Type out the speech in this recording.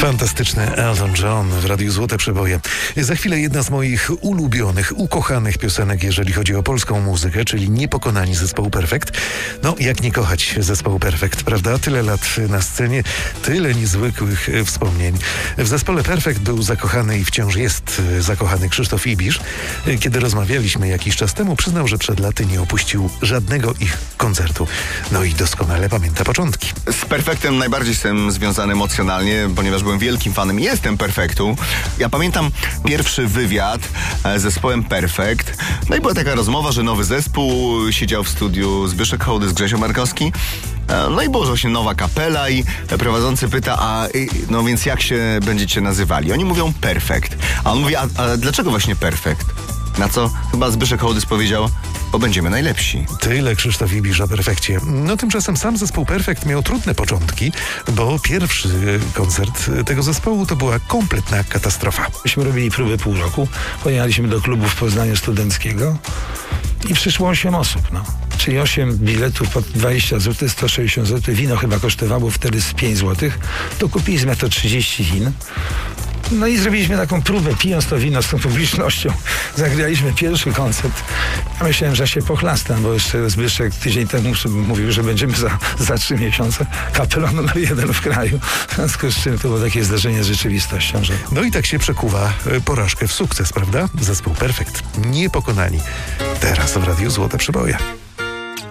Fantastyczny Elton John w Radiu Złote Przeboje. Za chwilę jedna z moich ulubionych, ukochanych piosenek, jeżeli chodzi o polską muzykę, czyli Niepokonani zespołu Perfekt. No, jak nie kochać zespołu Perfekt, prawda? Tyle lat na scenie, tyle niezwykłych wspomnień. W zespole Perfekt był zakochany i wciąż jest zakochany Krzysztof Ibisz. Kiedy rozmawialiśmy jakiś czas temu, przyznał, że przed laty nie opuścił żadnego ich koncertu. No i doskonale pamięta początki. Z Perfektem najbardziej jestem związany emocjonalnie, ponieważ byłem wielkim fanem i jestem Perfektu. Ja pamiętam pierwszy wywiad z zespołem Perfekt. No i była taka rozmowa, że nowy zespół, siedział w studiu Zbyszek Hołdys, Grzesio Markowski. No i była właśnie nowa kapela i prowadzący pyta, no więc jak się będziecie nazywali? Oni mówią Perfekt. A on mówi, a dlaczego właśnie Perfekt? Na co chyba Zbyszek Hołdys powiedział, bo będziemy najlepsi. Tyle Krzysztof Ibisz o Perfekcie. No tymczasem sam zespół Perfekt miał trudne początki, bo pierwszy koncert tego zespołu to była kompletna katastrofa. Myśmy robili próbę pół roku, pojechaliśmy do klubu w Poznaniu Studenckiego i przyszło 8 osób, Czyli 8 biletów po 20 zł, 160 zł. Wino chyba kosztowało wtedy z 5 zł. To kupiliśmy to 30 win. No i zrobiliśmy taką próbę, pijąc to wino z tą publicznością. Zagraliśmy pierwszy koncert. Ja myślałem, że się pochlastam, bo jeszcze Zbyszek tydzień temu mówił, że będziemy za 3 miesiące kapelą numer 1 w kraju. W związku z czym to było takie zdarzenie z rzeczywistością, że... No i tak się przekuwa porażkę w sukces, prawda? Zespół Perfekt. Niepokonani. Teraz w Radiu Złote Przeboje.